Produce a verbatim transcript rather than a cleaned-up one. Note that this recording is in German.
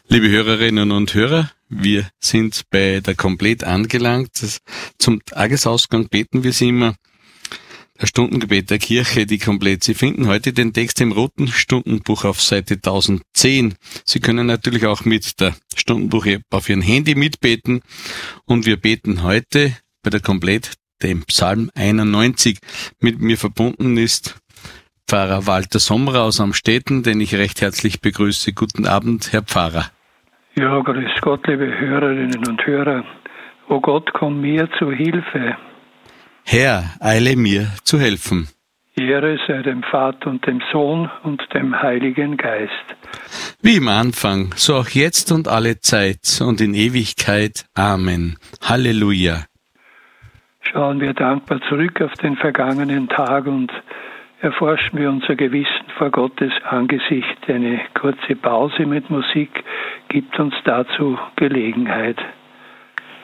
Liebe Hörerinnen und Hörer, wir sind bei der Komplett angelangt. Zum Tagesausgang beten wir sie immer. Das Stundengebet der Kirche, die Komplett. Sie finden heute den Text im Roten Stundenbuch auf Seite tausendzehn. Sie können natürlich auch mit der Stundenbuch-App auf Ihrem Handy mitbeten. Und wir beten heute bei der Komplett den Psalm einundneunzig. Mit mir verbunden ist Pfarrer Walter Sommerer aus Amstetten, den ich recht herzlich begrüße. Guten Abend, Herr Pfarrer. Ja, grüß Gott, liebe Hörerinnen und Hörer. O Gott, komm mir zu Hilfe. Herr, eile mir zu helfen. Ehre sei dem Vater und dem Sohn und dem Heiligen Geist. Wie im Anfang, so auch jetzt und alle Zeit und in Ewigkeit. Amen. Halleluja. Schauen wir dankbar zurück auf den vergangenen Tag und erforschen wir unser Gewissen vor Gottes Angesicht. Eine kurze Pause mit Musik gibt uns dazu Gelegenheit.